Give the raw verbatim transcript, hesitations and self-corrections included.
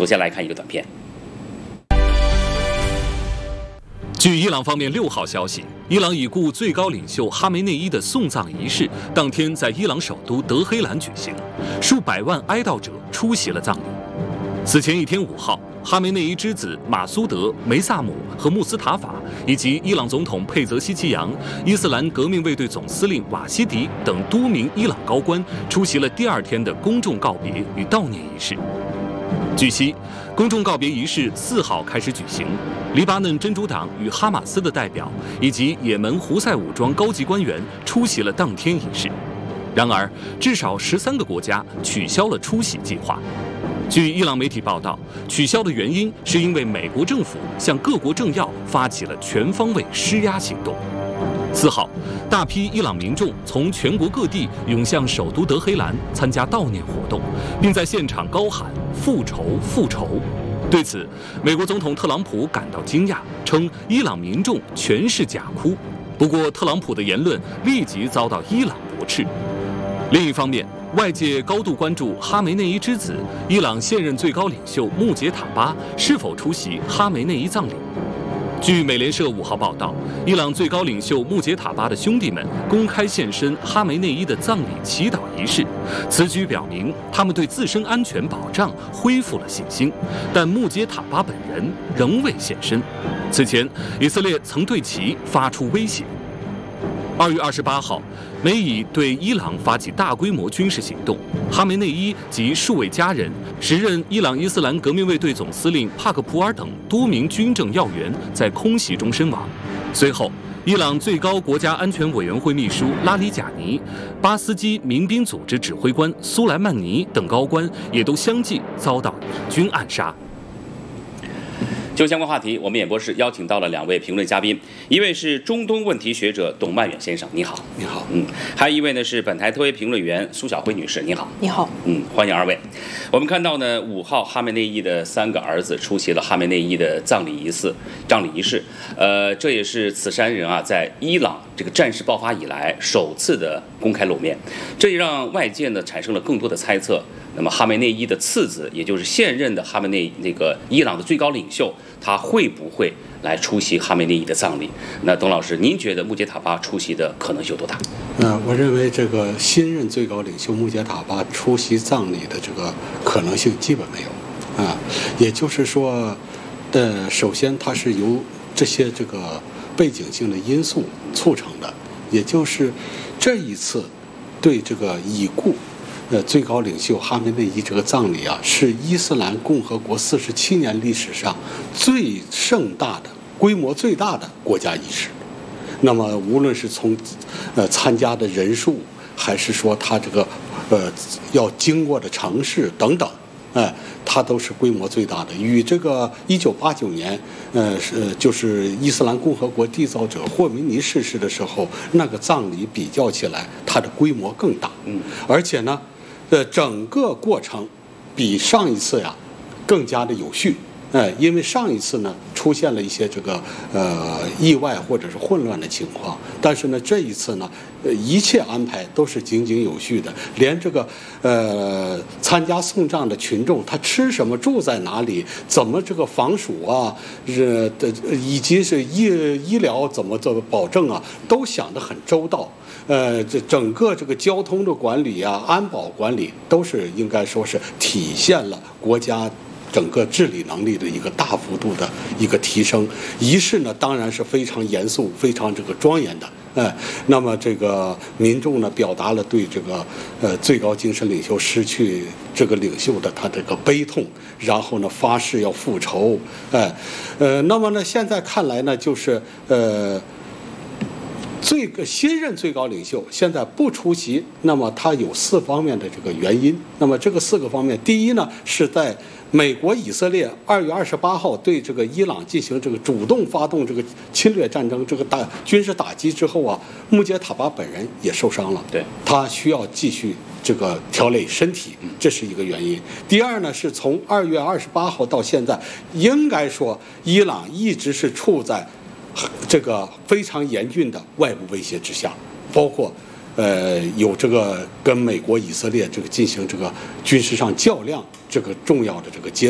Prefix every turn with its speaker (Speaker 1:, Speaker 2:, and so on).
Speaker 1: 首先来看一个短片。
Speaker 2: 据伊朗方面六号消息，伊朗已故最高领袖哈梅内伊的送葬仪式当天在伊朗首都德黑兰举行，数百万哀悼者出席了葬礼。此前一天五号，哈梅内伊之子马苏德、梅萨姆和穆斯塔法，以及伊朗总统佩泽希奇扬、伊斯兰革命卫队总司令瓦西迪等多名伊朗高官出席了第二天的公众告别与悼念仪式。据悉，公众告别仪式四号开始举行，黎巴嫩真主党与哈马斯的代表以及也门胡塞武装高级官员出席了当天仪式。然而，至少十三个国家取消了出席计划。据伊朗媒体报道，取消的原因是因为美国政府向各国政要发起了全方位施压行动。四号，大批伊朗民众从全国各地涌向首都德黑兰参加悼念活动，并在现场高喊“复仇，复仇”。对此，美国总统特朗普感到惊讶，称伊朗民众全是假哭。不过，特朗普的言论立即遭到伊朗驳斥。另一方面，外界高度关注哈梅内伊之子、伊朗现任最高领袖穆杰塔巴是否出席哈梅内伊葬礼。据美联社五号报道，伊朗最高领袖穆杰塔巴的兄弟们公开现身哈梅内伊的葬礼祈祷仪式，此举表明他们对自身安全保障恢复了信心，但穆杰塔巴本人仍未现身。此前，以色列曾对其发出威胁。二月二十八号，美以对伊朗发起大规模军事行动，哈梅内伊及数位家人、时任伊朗伊斯兰革命卫队总司令帕克普尔等多名军政要员在空袭中身亡。随后，伊朗最高国家安全委员会秘书拉里贾尼、巴斯基民兵组织指挥官苏莱曼尼等高官也都相继遭到以军暗杀。
Speaker 1: 就相关话题，我们演播室邀请到了两位评论嘉宾，一位是中东问题学者董曼远先生，你好。
Speaker 3: 你好。
Speaker 1: 嗯，还有一位呢是本台特约评论员苏晓辉女士，你好。
Speaker 4: 你好。
Speaker 1: 嗯，欢迎二位。我们看到呢，五号哈梅内伊的三个儿子出席了哈梅内伊的葬礼仪式，葬礼仪式，呃，这也是此山人啊在伊朗这个战事爆发以来首次的公开露面，这也让外界呢产生了更多的猜测。那么哈梅内伊的次子，也就是现任的哈梅内那个伊朗的最高领袖，他会不会来出席哈梅内伊的葬礼？那董老师，您觉得穆杰塔巴出席的可能性有多大？
Speaker 3: 呃，我认为这个新任最高领袖穆杰塔巴出席葬礼的这个可能性基本没有，啊，也就是说，呃，首先它是由这些这个背景性的因素促成的，也就是这一次对这个已故呃，最高领袖哈梅内伊这个葬礼啊，是伊斯兰共和国四十七年历史上最盛大的、规模最大的国家仪式。那么，无论是从呃参加的人数，还是说他这个呃要经过的城市等等，哎、呃，它都是规模最大的。与这个一九八九年，呃，是就是伊斯兰共和国缔造者霍梅尼逝世的时候，那个葬礼比较起来，它的规模更大。嗯，而且呢。呃，整个过程比上一次呀更加的有序，哎，因为上一次呢出现了一些这个呃意外或者是混乱的情况，但是呢这一次呢，呃一切安排都是井井有序的，连这个呃参加送葬的群众他吃什么、住在哪里、怎么这个防暑啊，是的，以及是医医疗怎么做保证啊，都想得很周到。呃，这整个这个交通的管理啊、安保管理都是应该说是体现了国家整个治理能力的一个大幅度的一个提升。仪式呢，当然是非常严肃、非常这个庄严的。哎，那么这个民众呢，表达了对这个呃最高精神领袖失去这个领袖的他这个悲痛，然后呢发誓要复仇。哎，呃，那么呢现在看来呢，就是呃。最个新任最高领袖现在不出席，那么他有四方面的这个原因。那么这个四个方面，第一呢，是在美国、以色列二月二十八号对这个伊朗进行这个主动发动这个侵略战争、这个打军事打击之后啊，穆杰塔巴本人也受伤了，
Speaker 1: 对，
Speaker 3: 他需要继续这个调理身体，这是一个原因。第二呢，是从二月二十八号到现在，应该说伊朗一直是处在这个非常严峻的外部威胁之下，包括呃有这个跟美国、以色列这个进行这个军事上较量这个重要的这个阶段。